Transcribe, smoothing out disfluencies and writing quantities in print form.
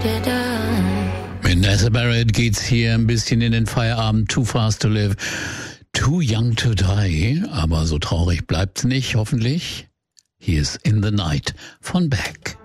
Mit Nessa Barrett geht's hier ein bisschen in den Feierabend. Too Fast to Live, Too Young to Die. Aber so traurig bleibt's nicht, hoffentlich. Hier ist In the Night von Beck.